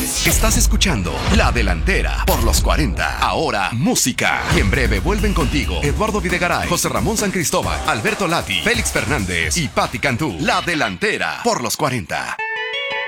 Deportes. Estás escuchando La Delantera por los 40. Ahora, música. Y en breve vuelven contigo Eduardo Videgaray, José Ramón San Cristóbal, Alberto Lati, Félix Fernández y Patti Cantú. La Delantera por los 40.